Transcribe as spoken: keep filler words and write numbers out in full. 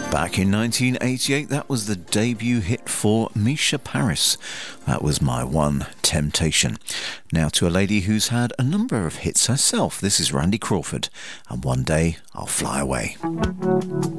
Back in nineteen eighty-eight, that was the debut hit for Misha Paris. That was My One Temptation. Now to a lady who's had a number of hits herself. This is Randy Crawford, and One Day I'll Fly Away.